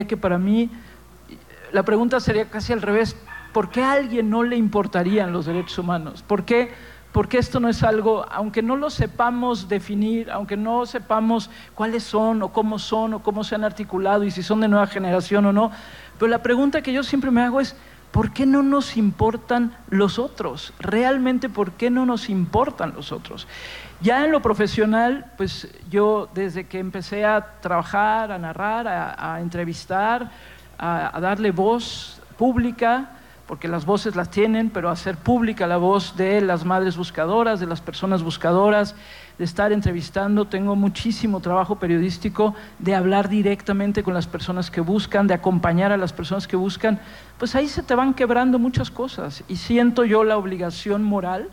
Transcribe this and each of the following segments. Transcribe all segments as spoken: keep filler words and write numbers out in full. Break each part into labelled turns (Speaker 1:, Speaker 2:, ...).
Speaker 1: que para mí la pregunta sería casi al revés: ¿por qué a alguien no le importarían los derechos humanos? ¿Por qué, porque esto no es algo, aunque no lo sepamos definir, aunque no sepamos cuáles son o cómo son o cómo se han articulado y si son de nueva generación o no, pero la pregunta que yo siempre me hago es: ¿por qué no nos importan los otros? Realmente, ¿por qué no nos importan los otros? Ya en lo profesional, pues yo desde que empecé a trabajar, a narrar, a, a entrevistar, a, a darle voz pública, porque las voces las tienen, pero hacer pública la voz de las madres buscadoras, de las personas buscadoras, de estar entrevistando, tengo muchísimo trabajo periodístico, de hablar directamente con las personas que buscan, de acompañar a las personas que buscan, pues ahí se te van quebrando muchas cosas y siento yo la obligación moral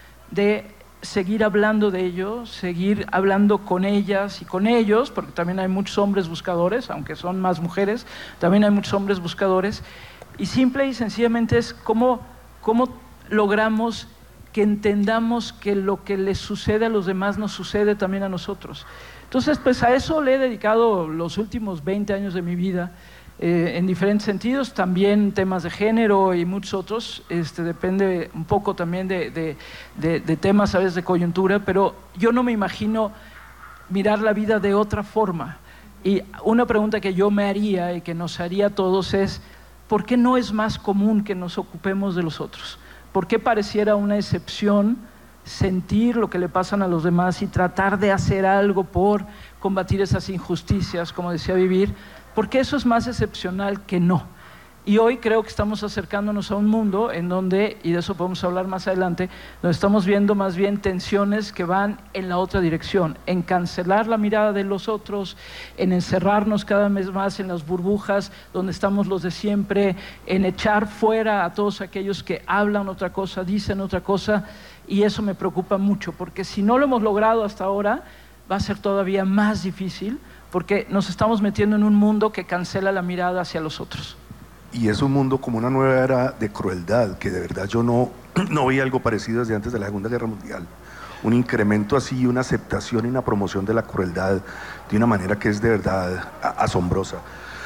Speaker 1: de seguir hablando de ello, seguir hablando con ellas y con ellos, porque también hay muchos hombres buscadores, aunque son más mujeres, también hay muchos hombres buscadores, y simple y sencillamente es cómo, cómo logramos que entendamos que lo que les sucede a los demás nos sucede también a nosotros. Entonces, pues a eso le he dedicado los últimos veinte años de mi vida, eh, en diferentes sentidos, también temas de género y muchos otros, este, depende un poco también de, de, de, de temas, a veces de coyuntura, pero yo no me imagino mirar la vida de otra forma. Y una pregunta que yo me haría y que nos haría a todos es: ¿por qué no es más común que nos ocupemos de los otros? ¿Por qué pareciera una excepción sentir lo que le pasan a los demás y tratar de hacer algo por combatir esas injusticias, como decía Vivir? Porque eso es más excepcional que no. Y hoy creo que estamos acercándonos a un mundo en donde, y de eso podemos hablar más adelante, donde estamos viendo más bien tensiones que van en la otra dirección, en cancelar la mirada de los otros, en encerrarnos cada vez más en las burbujas donde estamos los de siempre, en echar fuera a todos aquellos que hablan otra cosa, dicen otra cosa, y eso me preocupa mucho, porque si no lo hemos logrado hasta ahora, va a ser todavía más difícil, porque nos estamos metiendo en un mundo que cancela la mirada hacia los otros.
Speaker 2: Y es un mundo como una nueva era de crueldad, que de verdad yo no, no veía algo parecido desde antes de la Segunda Guerra Mundial. Un incremento así, una aceptación y una promoción de la crueldad de una manera que es de verdad asombrosa.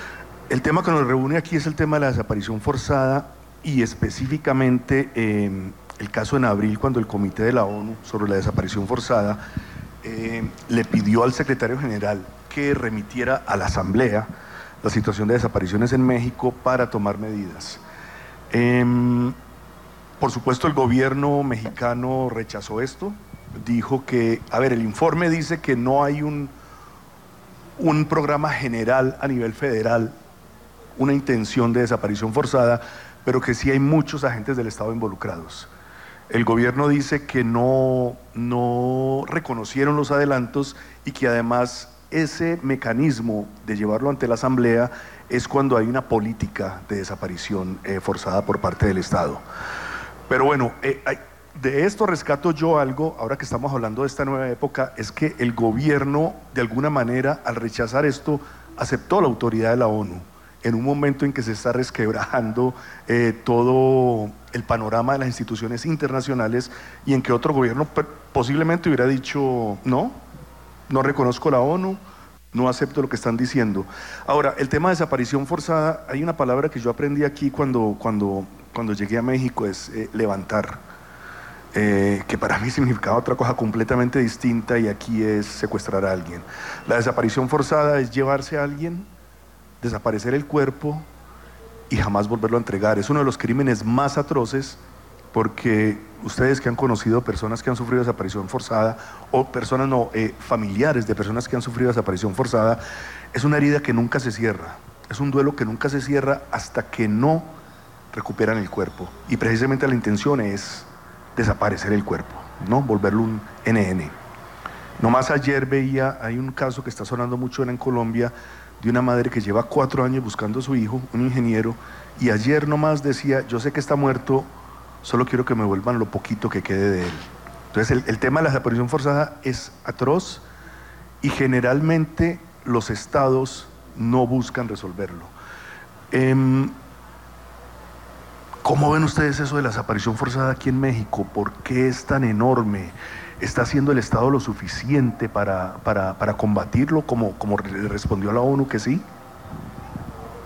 Speaker 2: El tema que nos reúne aquí es el tema de la desaparición forzada y específicamente eh, el caso en abril, cuando el Comité de la ONU sobre la desaparición forzada eh, le pidió al secretario general que remitiera a la Asamblea la situación de desapariciones en México para tomar medidas. Eh, por supuesto, el gobierno mexicano rechazó esto, dijo que, a ver, el informe dice que no hay un, un programa general a nivel federal, una intención de desaparición forzada, pero que sí hay muchos agentes del Estado involucrados. El gobierno dice que no, no reconocieron los adelantos y que además ese mecanismo de llevarlo ante la Asamblea es cuando hay una política de desaparición eh, forzada por parte del Estado. Pero bueno, eh, hay, de esto rescato yo algo, ahora que estamos hablando de esta nueva época, es que el gobierno, de alguna manera, al rechazar esto, aceptó la autoridad de la ONU, en un momento en que se está resquebrajando eh, todo el panorama de las instituciones internacionales y en que otro gobierno posiblemente hubiera dicho no, no reconozco la ONU, no acepto lo que están diciendo. Ahora, el tema de desaparición forzada, hay una palabra que yo aprendí aquí cuando, cuando, cuando llegué a México, es eh, levantar, eh, que para mí significaba otra cosa completamente distinta y aquí es secuestrar a alguien. La desaparición forzada es llevarse a alguien, desaparecer el cuerpo y jamás volverlo a entregar. Es uno de los crímenes más atroces, porque ustedes que han conocido personas que han sufrido desaparición forzada, o personas no, eh, familiares de personas que han sufrido desaparición forzada, es una herida que nunca se cierra, es un duelo que nunca se cierra hasta que no recuperan el cuerpo. Y precisamente la intención es desaparecer el cuerpo, ¿no? Volverlo un ene ene. Nomás ayer veía, hay un caso que está sonando mucho en Colombia, de una madre que lleva cuatro años buscando a su hijo, un ingeniero, y ayer nomás decía: yo sé que está muerto, solo quiero que me vuelvan lo poquito que quede de él. Entonces el, el tema de la desaparición forzada es atroz y generalmente los estados no buscan resolverlo. Eh, ¿Cómo ven ustedes eso de la desaparición forzada aquí en México? ¿Por qué es tan enorme? ¿Está haciendo el Estado lo suficiente para, para, para combatirlo como, como respondió la ONU que sí?